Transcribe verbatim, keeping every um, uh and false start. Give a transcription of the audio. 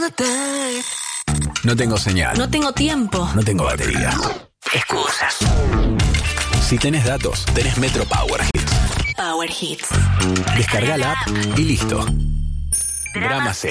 No tengo señal. No tengo tiempo. No tengo batería. Excusas. Si tenés datos, tenés Metro Power Hits. Power Hits. Descarga la app y listo. Drama